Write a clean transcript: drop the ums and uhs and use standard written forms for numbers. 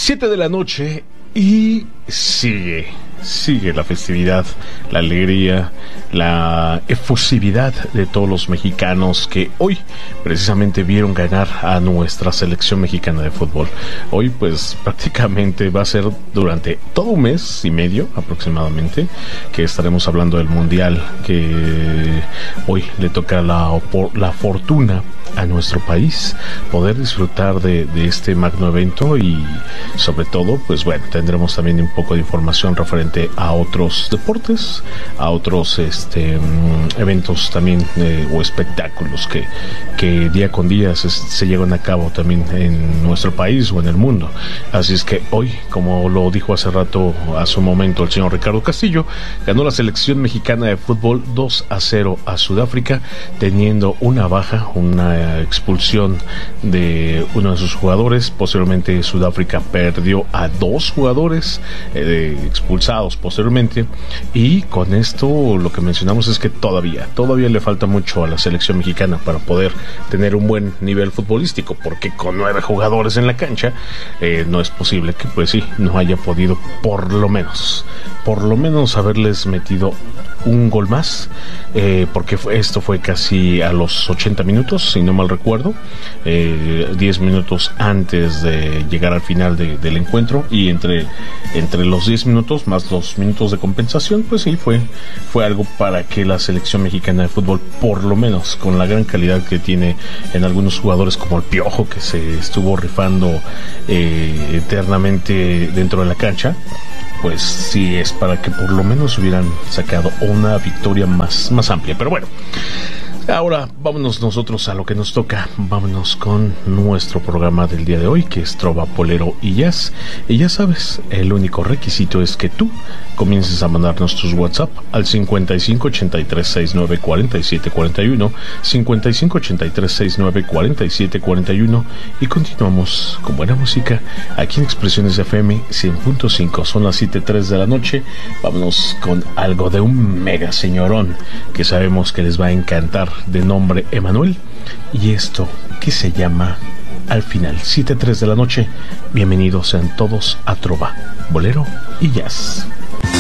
7 de la noche y sigue la festividad, la alegría, la efusividad de todos los mexicanos que hoy precisamente vieron ganar a nuestra selección mexicana de fútbol. Hoy pues prácticamente va a ser durante todo un mes y medio aproximadamente que estaremos hablando del mundial, que hoy le toca la fortuna a nuestro país poder disfrutar de este magno evento, y sobre todo pues bueno, tendremos también un poco de información referente a otros deportes, a otros eventos también o espectáculos que día con día se llevan a cabo también en nuestro país o en el mundo. Así es que hoy, como lo dijo hace rato, hace un momento, el señor Ricardo Castillo, ganó la selección mexicana de fútbol 2-0 a Sudáfrica, teniendo una baja, una expulsión de uno de sus jugadores. Posteriormente Sudáfrica perdió a 2 jugadores expulsados posteriormente, y con esto lo que mencionamos es que todavía le falta mucho a la selección mexicana para poder tener un buen nivel futbolístico, porque con 9 jugadores en la cancha no es posible que pues sí, no haya podido por lo menos haberles metido un gol más, porque esto fue casi a los 80 minutos, si no mal recuerdo, 10 minutos antes de llegar al final del encuentro, y entre los 10 minutos más los minutos de compensación, pues sí, fue algo para que la selección mexicana de fútbol, por lo menos con la gran calidad que tiene en algunos jugadores como el Piojo, que se estuvo rifando eternamente dentro de la cancha, pues sí es para que por lo menos hubieran sacado una victoria más amplia. Pero bueno, ahora vámonos nosotros a lo que nos toca. Vámonos con nuestro programa del día de hoy, que es Trova, Bolero y Jazz. Y ya sabes, el único requisito es que tú comiences a mandarnos tus WhatsApp al 5583694741, 5583694741, y continuamos con buena música aquí en Expresiones de FM 100.5. Son las 7:03 de la noche. Vámonos con algo de un mega señorón que sabemos que les va a encantar, de nombre Emanuel, y esto que se llama Al Final. 7:03 de la noche. Bienvenidos sean todos a Trova, Bolero y Jazz.